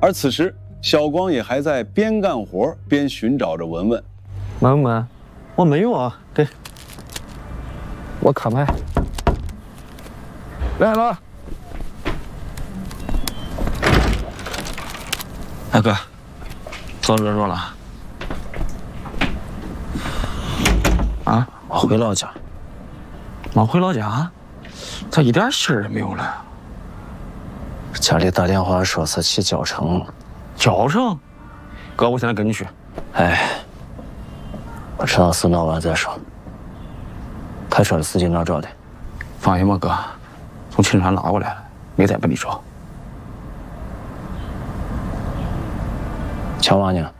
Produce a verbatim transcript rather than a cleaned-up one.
而此时，小光也还在边干活边寻找着文文。 文文，我没有啊，给，我卡牌来了。大哥，遭惹着了。啊， 我回老家。 我回老家，咋一点信儿也没有了？ 家里打电话说是去交城。 交城？哥，我现在跟你去。 哎，我知道事闹完再说。开车的司机哪找的？ 放心吧，哥，从秦川拉过来了，没再帮你找。 强娃呢？